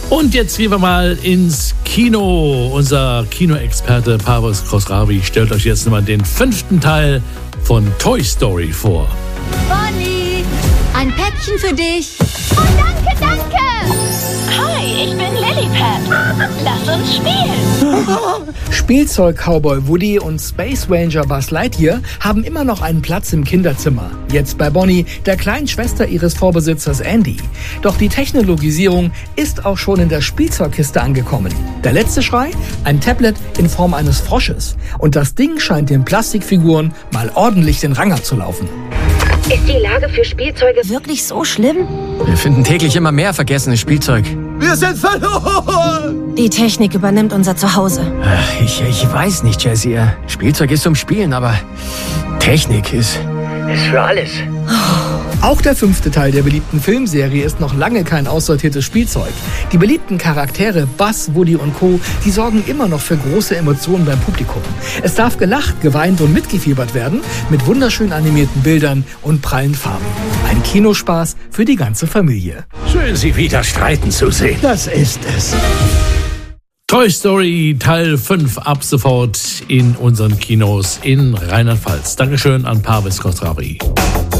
Und jetzt gehen wir mal ins Kino. Unser Kinoexperte Parvez Khosravi stellt euch jetzt nochmal den 5. Teil von Toy Story vor. Bonnie, ein Päckchen für dich. Oh, danke, danke. Hi, ich bin Lilliput. Lass uns spielen. Spielzeug-Cowboy Woody und Space Ranger Buzz Lightyear haben immer noch einen Platz im Kinderzimmer. Jetzt bei Bonnie, der kleinen Schwester ihres Vorbesitzers Andy. Doch die Technologisierung ist auch schon in der Spielzeugkiste angekommen. Der letzte Schrei? Ein Tablet in Form eines Frosches. Und das Ding scheint den Plastikfiguren mal ordentlich den Rang abzulaufen. Ist die Lage für Spielzeuge Wirklich so schlimm? Wir finden täglich immer mehr vergessenes Spielzeug. Wir sind verloren! Die Technik übernimmt unser Zuhause. Ich weiß nicht, Jessie. Spielzeug ist zum Spielen, aber Technik ist für alles. Auch der 5. Teil der beliebten Filmserie ist noch lange kein aussortiertes Spielzeug. Die beliebten Charaktere Buzz, Woody und Co., die sorgen immer noch für große Emotionen beim Publikum. Es darf gelacht, geweint und mitgefiebert werden mit wunderschön animierten Bildern und prallen Farben. Ein Kinospaß für die ganze Familie. Schön, Sie wieder streiten zu sehen. Das ist es. Toy Story Teil 5 ab sofort in unseren Kinos in Rheinland-Pfalz. Dankeschön an Parvez Khosravi.